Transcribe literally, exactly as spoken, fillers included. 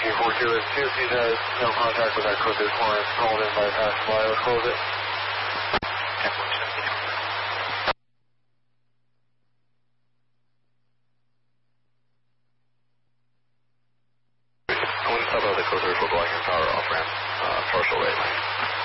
G four two is two. If he has no contact with that code, this one is called in by passenger. Let's close it. I want to tell the code three for blocking power off ramp, uh, partial right lane.